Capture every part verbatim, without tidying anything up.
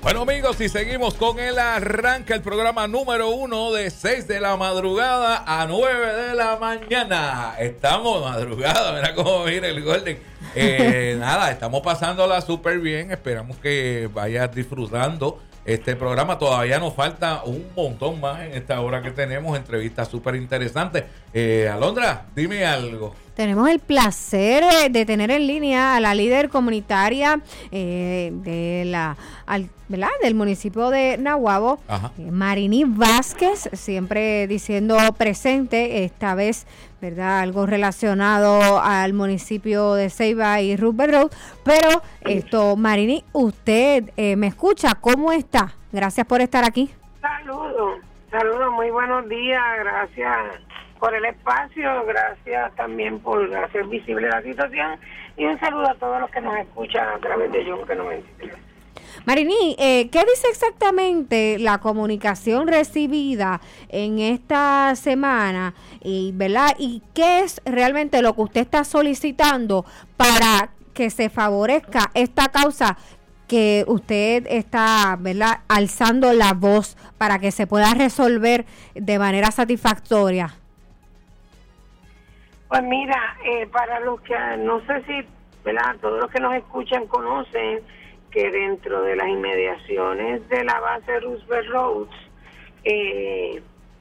Bueno, amigos, y seguimos con el arranque, el programa número uno de seis de la madrugada a nueve de la mañana. Estamos madrugada, mira cómo mira el Golden. Eh, nada, estamos pasándola súper bien. Esperamos que vayas disfrutando este programa. Todavía nos falta un montón más en esta hora que tenemos. Entrevistas súper interesantes. Eh, Alondra, dime algo. Tenemos el placer de tener en línea a la líder comunitaria eh, de la, al, ¿verdad? del municipio de Naguabo, eh, Mariní Vázquez, siempre diciendo presente, esta vez, ¿verdad? Algo relacionado al municipio de Ceiba y Roosevelt Road. Pero esto, Mariní, usted eh, me escucha, ¿cómo está? Gracias por estar aquí. Saludos, saludos, muy buenos días, gracias por el espacio, gracias también por hacer visible la situación y un saludo a todos los que nos escuchan a través de Yonke noventa y tres. Mariní, eh, ¿qué dice exactamente la comunicación recibida en esta semana? Y, ¿verdad? ¿Y qué es realmente lo que usted está solicitando para que se favorezca esta causa que usted está, ¿verdad?, alzando la voz para que se pueda resolver de manera satisfactoria? Pues mira, eh, para los que, no sé si, ¿verdad?, todos los que nos escuchan conocen que dentro de las inmediaciones de la base Roosevelt Roads, eh,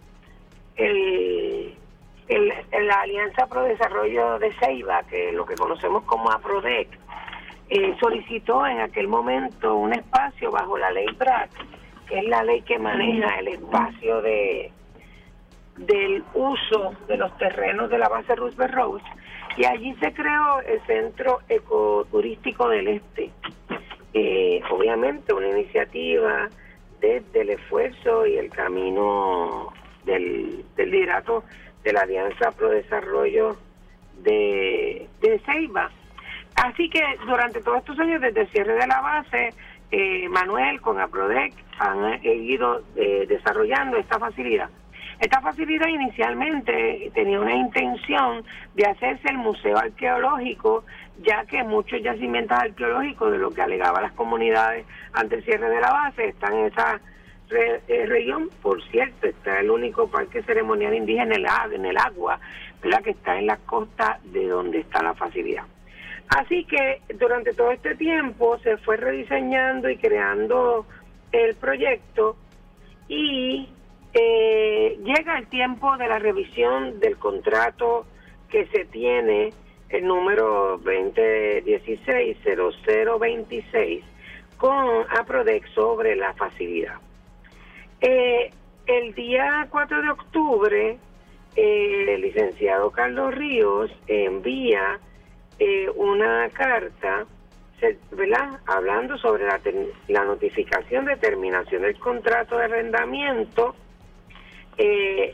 el, el, la Alianza Pro Desarrollo de Ceiba, que es lo que conocemos como APRODEC, eh, solicitó en aquel momento un espacio bajo la ley B R A C, que es la ley que maneja el espacio de del uso de los terrenos de la base Roosevelt Roads, y allí se creó el Centro Ecoturístico del Este. Eh, obviamente una iniciativa desde el esfuerzo y el camino del, del liderato de la Alianza Pro Desarrollo de, de Ceiba. Así que durante todos estos años, desde el cierre de la base, eh, Manuel con APRODEC han ido eh, desarrollando esta facilidad. Esta facilidad inicialmente tenía una intención de hacerse el museo arqueológico, ya que muchos yacimientos arqueológicos de lo que alegaban las comunidades ante el cierre de la base están en esa re, eh, región. Por cierto, está el único parque ceremonial indígena en el, en el agua, ¿verdad?, que está en la costa de donde está la facilidad. Así que durante todo este tiempo se fue rediseñando y creando el proyecto y Eh, llega el tiempo de la revisión del contrato que se tiene, el número veinte dieciséis cero cero veintiséis, con APRODEC sobre la facilidad. Eh, el día cuatro de octubre, eh, el licenciado Carlos Ríos envía eh, una carta, ¿verdad?, hablando sobre la, la notificación de terminación del contrato de arrendamiento. Eh,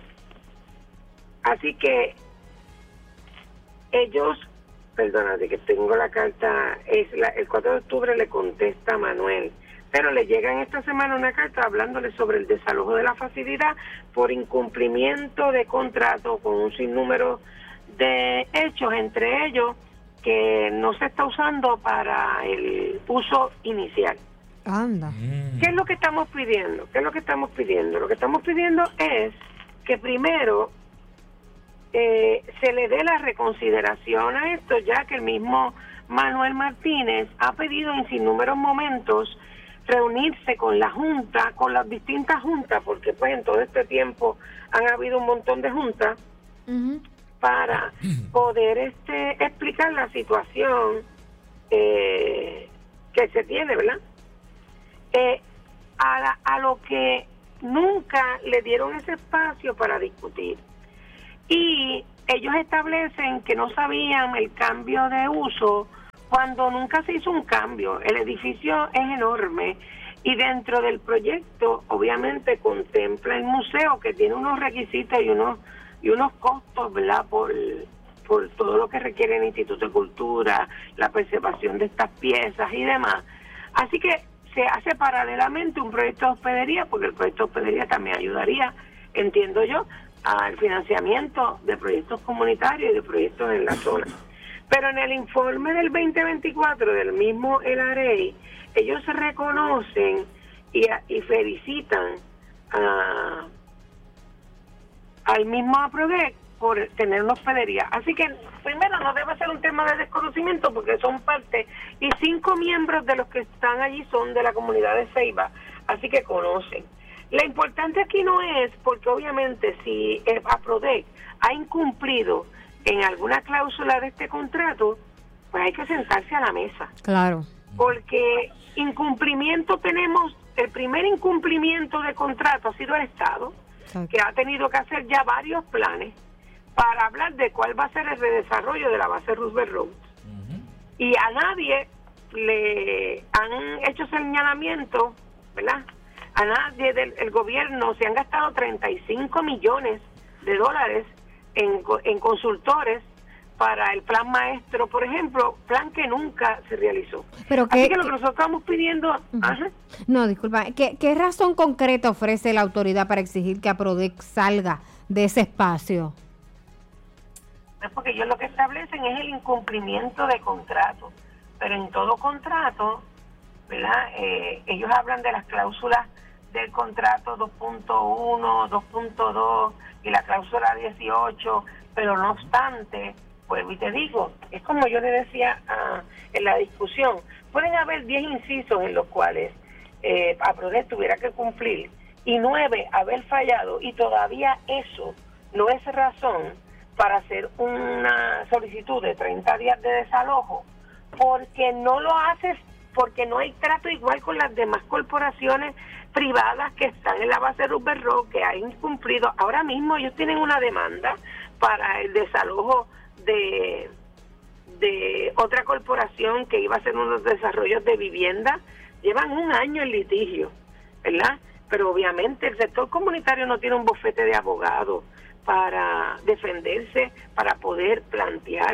así que ellos, perdónate que tengo la carta, es la, el cuatro de octubre le contesta a Manuel, pero le llega en esta semana una carta hablándole sobre el desalojo de la facilidad por incumplimiento de contrato con un sinnúmero de hechos, entre ellos que no se está usando para el uso inicial. Anda. ¿Qué es lo que estamos pidiendo? ¿Qué es lo que estamos pidiendo? Lo que estamos pidiendo es que primero eh, se le dé la reconsideración a esto, ya que el mismo Manuel Martínez ha pedido en sinnúmeros momentos reunirse con la Junta, con las distintas juntas, porque pues en todo este tiempo han habido un montón de juntas, uh-huh, para poder este explicar la situación eh, que se tiene, ¿verdad? Eh, a, la, a lo que nunca le dieron ese espacio para discutir. Y ellos establecen que no sabían el cambio de uso cuando nunca se hizo un cambio. El edificio es enorme y dentro del proyecto obviamente contempla el museo, que tiene unos requisitos y unos y unos costos, ¿verdad?, por, por todo lo que requiere el Instituto de Cultura, la preservación de estas piezas y demás. Así que se hace paralelamente un proyecto de hospedería, porque el proyecto de hospedería también ayudaría, entiendo yo, al financiamiento de proyectos comunitarios y de proyectos en la zona. Pero en el informe del veinte veinticuatro del mismo L R A, ellos reconocen y, y felicitan a, al mismo APRODEC por tener una hospedería. Así que, primero, no debe ser un tema de desconocimiento porque son parte, y cinco miembros de los que están allí son de la comunidad de Ceiba, así que conocen. Lo importante aquí no es, porque obviamente si el APRODEC ha incumplido en alguna cláusula de este contrato, pues hay que sentarse a la mesa. Claro. Porque incumplimiento tenemos, el primer incumplimiento de contrato ha sido el Estado, okay, que ha tenido que hacer ya varios planes para hablar de cuál va a ser el redesarrollo de la base Roosevelt Road. Uh-huh. Y a nadie le han hecho señalamiento, ¿verdad? A nadie del el gobierno se han gastado treinta y cinco millones de dólares en, en consultores para el plan maestro, por ejemplo, plan que nunca se realizó. Pero Así que, que lo que nosotros estamos pidiendo... Uh-huh. Ajá. No, disculpa, ¿qué, ¿qué razón concreta ofrece la autoridad para exigir que APRODEC salga de ese espacio? Es porque ellos lo que establecen es el incumplimiento de contrato, pero en todo contrato, ¿verdad? Eh, ellos hablan de las cláusulas del contrato dos punto uno, dos punto dos y la cláusula dieciocho, pero no obstante, pues y te digo, es como yo le decía uh, en la discusión, pueden haber diez incisos en los cuales eh, APRODEC tuviera que cumplir y nueve haber fallado, y todavía eso no es razón para hacer una solicitud de treinta días de desalojo, porque no lo haces, porque no hay trato igual con las demás corporaciones privadas que están en la base Roosevelt Road, que han incumplido. Ahora mismo ellos tienen una demanda para el desalojo de, de otra corporación que iba a hacer unos desarrollos de vivienda. Llevan un año en litigio, ¿verdad? Pero obviamente el sector comunitario no tiene un bufete de abogados para defenderse, para poder plantear.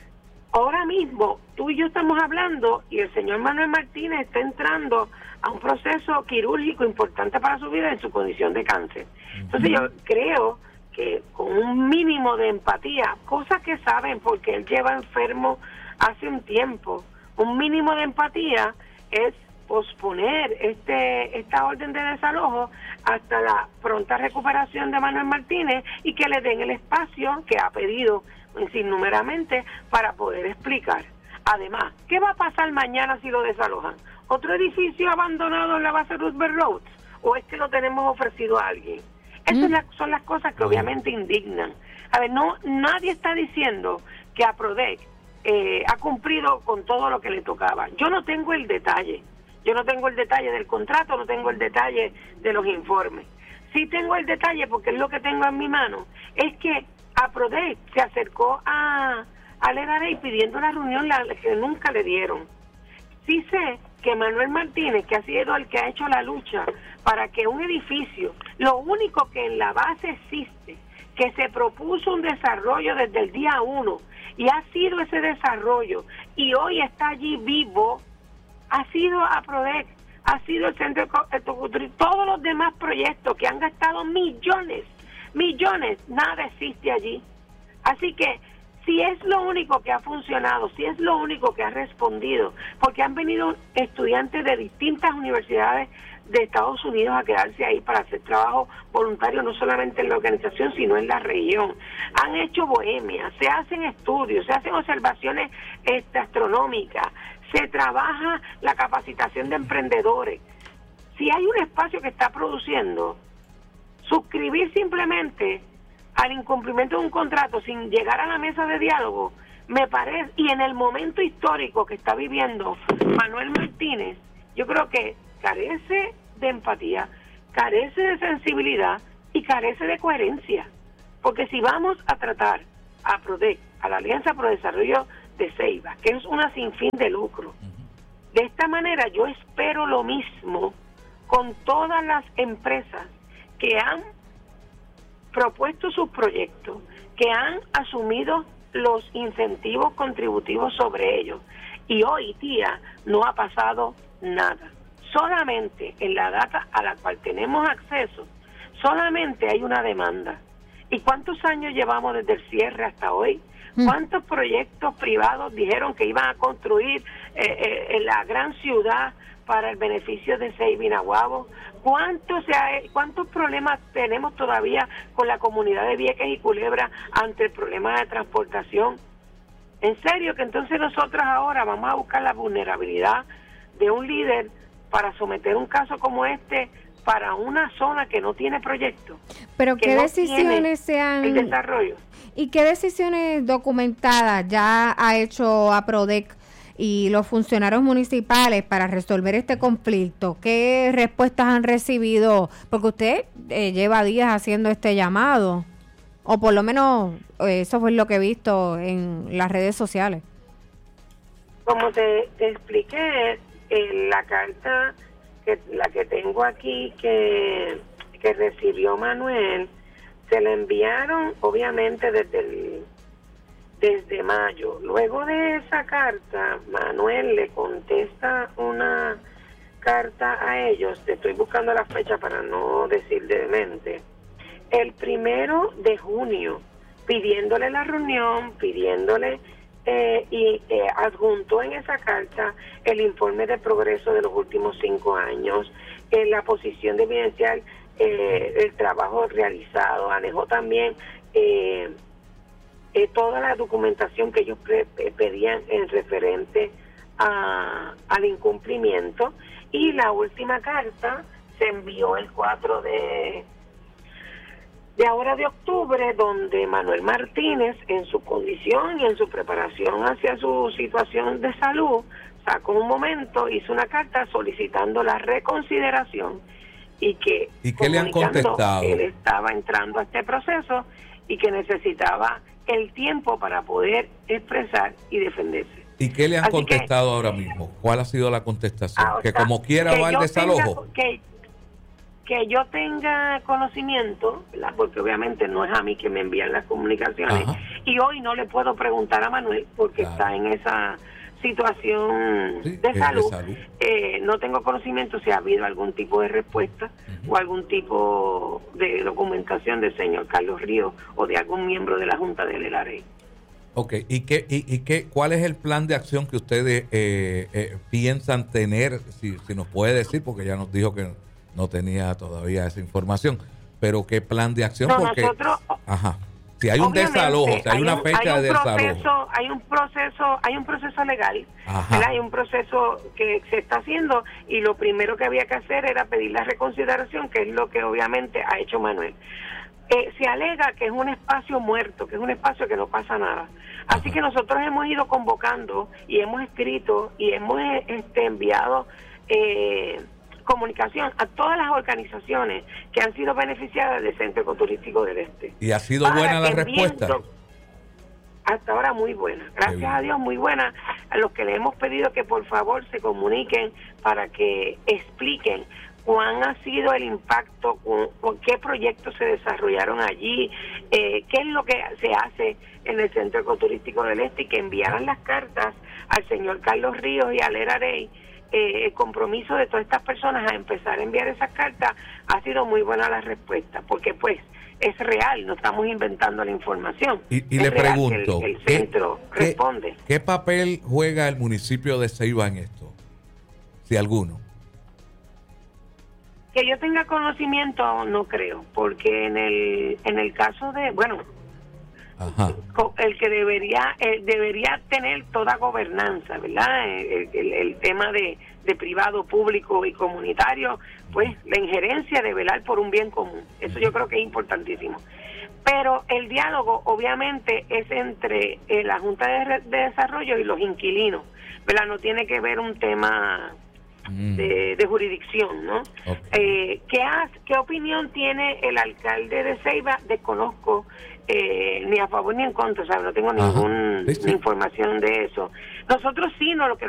Ahora mismo, tú y yo estamos hablando y el señor Manuel Martínez está entrando a un proceso quirúrgico importante para su vida en su condición de cáncer. Entonces yo creo que con un mínimo de empatía, cosas que saben porque él lleva enfermo hace un tiempo, un mínimo de empatía es posponer este esta orden de desalojo hasta la pronta recuperación de Manuel Martínez y que le den el espacio que ha pedido innumerables para poder explicar. Además, ¿qué va a pasar mañana si lo desalojan? ¿Otro edificio abandonado en la base Roosevelt Road? ¿O es que lo tenemos ofrecido a alguien? Esas mm. son las cosas que obviamente indignan. A ver, no nadie está diciendo que APRODEC eh, ha cumplido con todo lo que le tocaba. Yo no tengo el detalle. Yo no tengo el detalle del contrato, no tengo el detalle de los informes. Sí tengo el detalle, porque es lo que tengo en mi mano, es que APRODEC se acercó a, a Ledarey pidiendo una reunión la, que nunca le dieron. Sí sé que Manuel Martínez, que ha sido el que ha hecho la lucha para que un edificio, lo único que en la base existe, que se propuso un desarrollo desde el día uno, y ha sido ese desarrollo, y hoy está allí vivo, ha sido APRODEC, ha sido el Centro de todos los demás proyectos que han gastado millones, millones, nada existe allí. Así que si es lo único que ha funcionado, si es lo único que ha respondido, porque han venido estudiantes de distintas universidades de Estados Unidos a quedarse ahí para hacer trabajo voluntario, no solamente en la organización, sino en la región. Han hecho bohemia, se hacen estudios, se hacen observaciones este, astronómicas, se trabaja la capacitación de emprendedores. Si hay un espacio que está produciendo, suscribir simplemente al incumplimiento de un contrato sin llegar a la mesa de diálogo, me parece, y en el momento histórico que está viviendo Manuel Martínez, yo creo que carece de empatía, carece de sensibilidad y carece de coherencia. Porque si vamos a tratar a APRODEC, a la Alianza Pro Desarrollo de Ceiba, que es una sin fin de lucro, de esta manera yo espero lo mismo con todas las empresas que han propuesto sus proyectos, que han asumido los incentivos contributivos sobre ellos, y hoy día no ha pasado nada. Solamente en la data a la cual tenemos acceso, solamente hay una demanda. ¿Y cuántos años llevamos desde el cierre hasta hoy? ¿Cuántos proyectos privados dijeron que iban a construir eh, eh, en la gran ciudad para el beneficio de Ceiba y Naguabo? ¿Cuántos, o sea, ¿Cuántos problemas tenemos todavía con la comunidad de Vieques y Culebra ante el problema de transportación? En serio, que entonces nosotros ahora vamos a buscar la vulnerabilidad de un líder para someter un caso como este para una zona que no tiene proyecto. Pero ¿qué no decisiones se han... el desarrollo? ¿Y qué decisiones documentadas ya ha hecho APRODEC y los funcionarios municipales para resolver este conflicto? ¿Qué respuestas han recibido? Porque usted eh, lleva días haciendo este llamado, o por lo menos eh, eso fue lo que he visto en las redes sociales. Como te, te expliqué, en la carta, que la que tengo aquí, que, que recibió Manuel, se la enviaron obviamente desde el, desde mayo. Luego de esa carta, Manuel le contesta una carta a ellos, te estoy buscando la fecha para no decir de mente, el primero de junio, pidiéndole la reunión, pidiéndole eh, y eh, adjuntó en esa carta el informe de progreso de los últimos cinco años, eh, la posición de evidenciar eh, el trabajo realizado, anejó también eh, eh, toda la documentación que ellos pre- pedían en referente a, al incumplimiento, y la última carta se envió el cuatro de de ahora de octubre, donde Manuel Martínez, en su condición y en su preparación hacia su situación de salud, sacó un momento, hizo una carta solicitando la reconsideración y que ¿Y qué le han contestado? Él estaba entrando a este proceso y que necesitaba el tiempo para poder expresar y defenderse. ¿Y qué le han Así contestado que, ahora mismo? ¿Cuál ha sido la contestación? Ah, o que sea, como quiera que va al yo desalojo. tenga- que, que yo tenga conocimiento, ¿verdad? Porque obviamente no es a mí que me envían las comunicaciones. Ajá. Y hoy no le puedo preguntar a Manuel porque Claro. está en esa situación Sí, de de salud. salud. Eh, no tengo conocimiento si ha habido algún tipo de respuesta Ujú. o algún tipo de documentación del señor Carlos Ríos o de algún miembro de la Junta del L R I. Ok, ¿y qué, y, y qué, cuál es el plan de acción que ustedes eh, eh, piensan tener? Si, si nos puede decir, porque ya nos dijo que no tenía todavía esa información, pero ¿qué plan de acción? No, Porque, nosotros- ajá, si hay un Obviamente, desalojo, si hay, una un- fecha hay de un desalojo. proceso, hay un proceso, hay un proceso legal, Ajá. ¿verdad? Hay un proceso que se está haciendo y lo primero que había que hacer era pedir la reconsideración, que es lo que obviamente ha hecho Manuel. Eh, se alega que es un espacio muerto, que es un espacio que no pasa nada. Así Ajá. que nosotros hemos ido convocando y hemos escrito y hemos eh, este, enviado eh, comunicación a todas las organizaciones que han sido beneficiadas del Centro Ecoturístico del Este. ¿Y ha sido Para buena la que respuesta? viendo- hasta ahora muy buena, Qué gracias bien. a Dios muy buena. A los que le hemos pedido que por favor se comuniquen para que expliquen cuán ha sido el impacto, con, con qué proyectos se desarrollaron allí, eh, qué es lo que se hace en el Centro Ecoturístico del Este, y que enviaran las cartas al señor Carlos Ríos y al E R A R E I. Eh, el compromiso de todas estas personas a empezar a enviar esas cartas, ha sido muy buena la respuesta, porque pues es real, no estamos inventando la información. Y, y Es le real que pregunto, el, el ¿qué- centro qué- responde. ¿qué papel juega el municipio de Ceiba en esto? Si alguno. Que yo tenga conocimiento, no creo, porque en el en el caso de, bueno, Ajá. co- el que debería eh, debería tener toda gobernanza, ¿verdad? El, el- el tema de, de privado, público y comunitario, pues la injerencia de velar por un bien común. Eso yo creo que es importantísimo. Pero el diálogo obviamente es entre eh, la Junta de, Re- de Desarrollo y los inquilinos, ¿verdad? No tiene que ver un tema Mm. de, de jurisdicción, ¿no? Ok. Eh, ¿qué, ha- ¿Qué opinión tiene el alcalde de Ceiba? Desconozco eh, ni a favor ni en contra, ¿sabes? No tengo Ajá. ninguna Sí, sí. información de eso. Nosotros sí, no lo que